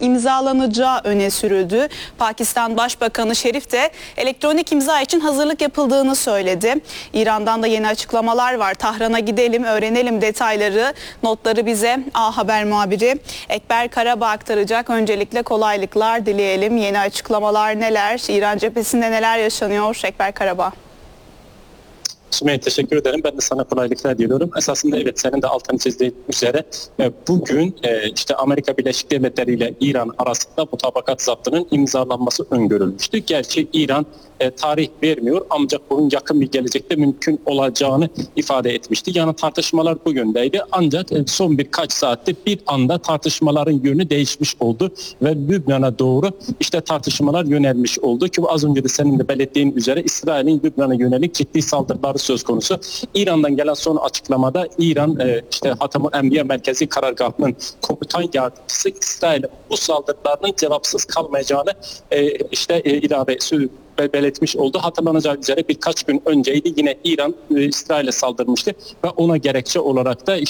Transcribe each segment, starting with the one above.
imzalanacağı öne sürüldü. Pakistan Başbakanı Şerif de elektronik imza için hazırlık yapıldığını söyledi. İran'dan da yeni açıklamalar var. Tahran'a gidelim, öğrenelim detayları. Notları bize A Haber muhabiri Ekber Karabağ aktaracak. Öncelikle kolaylıklar dileyelim. Yeni açıklamalar neler? İran cephesinde neler yaşanıyor? Ekber Karabağ. Sümeyye, teşekkür ederim. Ben de sana kolaylıklar diliyorum. Esasında evet, senin de altını çizdiğin üzere bugün işte Amerika Birleşik Devletleri ile İran arasında mutabakat zaptının imzalanması öngörülmüştü. Gerçi İran tarih vermiyor ancak bunun yakın bir gelecekte mümkün olacağını ifade etmişti. Yani tartışmalar bugündeydi ancak son birkaç saatte bir anda tartışmaların yönü değişmiş oldu ve Lübnan'a doğru işte tartışmalar yönelmiş oldu ki az önce de senin de belirttiğin üzere İsrail'in Lübnan'a yönelik ciddi saldırıları söz konusu. İran'dan gelen son açıklamada İran işte Hatamül Enbiya Merkezi Karargahı'nın komutan yardımcısı İsrail'e bu saldırılarının cevapsız kalmayacağını ilave belirtmiş oldu. Hatırlanacağı üzere birkaç gün önceydi. Yine İran İsrail'e saldırmıştı ve ona gerekçe olarak da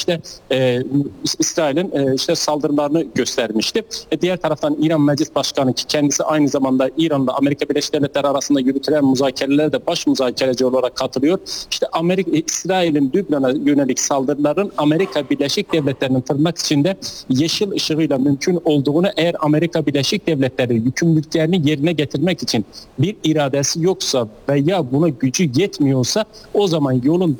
İsrail'in saldırılarını göstermişti. Diğer taraftan İran Meclis Başkanı ki kendisi aynı zamanda İran'la Amerika Birleşik Devletleri arasında yürütülen müzakerelere de baş müzakereci olarak katılıyor. İsrail'in Lübnan'a yönelik saldırıların Amerika Birleşik Devletleri'nin tırnak içinde yeşil ışığıyla mümkün olduğunu, eğer Amerika Birleşik Devletleri yükümlülüklerini yerine getirmek için bir iradesi yoksa veya buna gücü yetmiyorsa o zaman yolun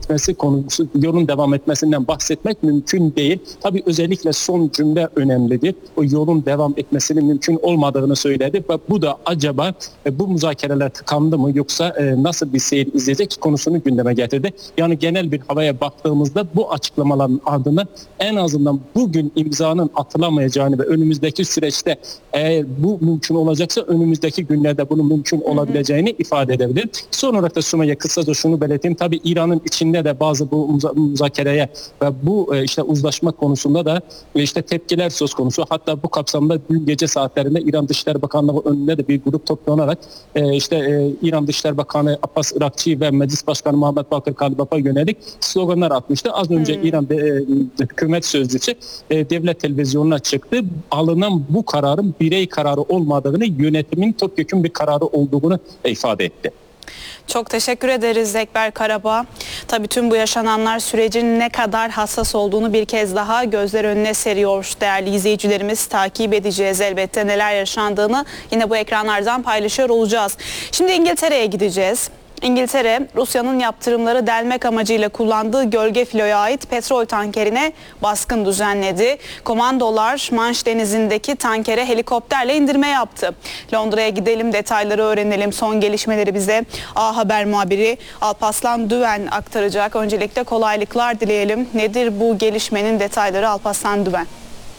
devam etmesinden bahsetmek mümkün değil. Tabii özellikle son cümle önemlidir. O yolun devam etmesinin mümkün olmadığını söyledi ve bu da acaba bu müzakereler tıkandı mı yoksa nasıl bir seyir izleyecek konusunu gündeme getirdi. Yani genel bir havaya baktığımızda bu açıklamaların ardından en azından bugün imzanın atılamayacağını ve önümüzdeki süreçte eğer bu mümkün olacaksa önümüzdeki günlerde bunun mümkün olabileceğini ifade edebilir. Son olarak da Sümeyye, kısaca şunu belirteyim. Tabii İran'ın içinde de bazı bu müzakereye ve bu uzlaşma konusunda da tepkiler söz konusu. Hatta bu kapsamda dün gece saatlerinde İran Dışişleri Bakanlığı önünde de bir grup toplanarak İran Dışişleri Bakanı Abbas Irakçı ve Meclis Başkanı Muhammed Bakır Kalibaf'a yönelik sloganlar atmıştı. Az önce İran hükümet sözcüsü devlet televizyonuna çıktı. Alınan bu kararın birey kararı olmadığını, yönetimin topyekun bir kararı olduğunu ifade etti. Çok teşekkür ederiz Ekber Karabağ. Tabii tüm bu yaşananlar sürecin ne kadar hassas olduğunu bir kez daha gözler önüne seriyor. Değerli izleyicilerimiz, takip edeceğiz elbette neler yaşandığını yine bu ekranlardan paylaşıyor olacağız. Şimdi İngiltere'ye gideceğiz. İngiltere, Rusya'nın yaptırımları delmek amacıyla kullandığı gölge filoya ait petrol tankerine baskın düzenledi. Komandolar Manş Denizi'ndeki tankere helikopterle indirme yaptı. Londra'ya gidelim, detayları öğrenelim. Son gelişmeleri bize A Haber muhabiri Alparslan Düven aktaracak. Öncelikle kolaylıklar dileyelim. Nedir bu gelişmenin detayları, Alparslan Düven?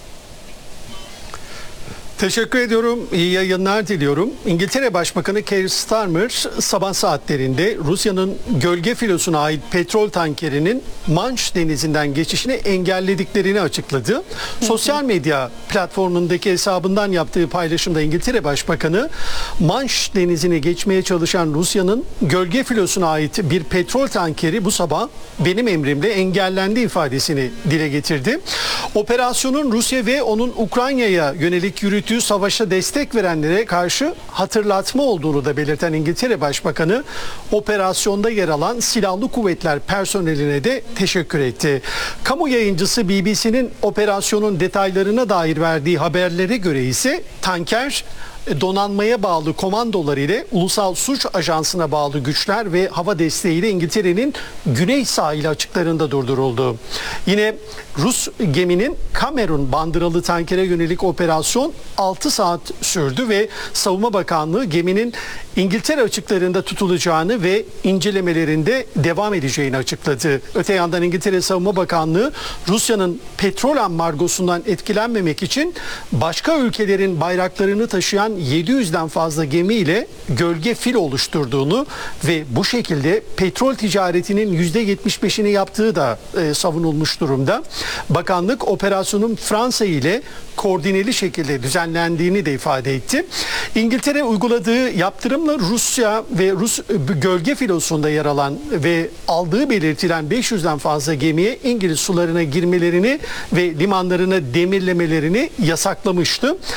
Teşekkür ediyorum. İyi yayınlar diliyorum. İngiltere Başbakanı Keir Starmer sabah saatlerinde Rusya'nın gölge filosuna ait petrol tankerinin Manş Denizi'nden geçişini engellediklerini açıkladı. Sosyal medya platformundaki hesabından yaptığı paylaşımda İngiltere Başbakanı Manş Denizi'ne geçmeye çalışan Rusya'nın gölge filosuna ait bir petrol tankeri bu sabah benim emrimle engellendi ifadesini dile getirdi. Operasyonun Rusya ve onun Ukrayna'ya yönelik yürüttüğü savaşa destek verenlere karşı hatırlatma olduğunu da belirten İngiltere Başbakanı operasyonda yer alan silahlı kuvvetler personeline de teşekkür etti. Kamu yayıncısı BBC'nin operasyonun detaylarına dair verdiği haberlere göre ise tanker donanmaya bağlı komandolar ile Ulusal Suç Ajansı'na bağlı güçler ve hava desteğiyle İngiltere'nin güney sahili açıklarında durduruldu. Yine Rus geminin Kamerun bandıralı tankere yönelik operasyon 6 saat sürdü ve Savunma Bakanlığı geminin İngiltere açıklarında tutulacağını ve incelemelerinde devam edeceğini açıkladı. Öte yandan İngiltere Savunma Bakanlığı Rusya'nın petrol ambargosundan etkilenmemek için başka ülkelerin bayraklarını taşıyan 700'den fazla gemiyle gölge fil oluşturduğunu ve bu şekilde petrol ticaretinin %75'ini yaptığı da savunulmuş durumda. Bakanlık operasyonun Fransa ile koordineli şekilde düzenlendiğini de ifade etti. İngiltere uyguladığı yaptırımla Rusya ve Rus gölge filosunda yer alan ve aldığı belirtilen 500'den fazla gemiye İngiliz sularına girmelerini ve limanlarına demirlemelerini yasaklamıştı.